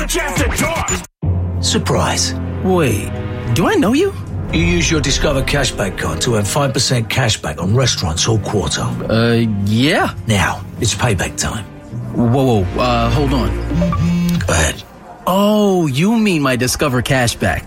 a chance to talk. Surprise. Wait, do I know you? You use your Discover Cashback card to earn 5% cashback on restaurants all quarter. Yeah. Now, it's payback time. Whoa, hold on. Go ahead. Oh, you mean my Discover Cashback.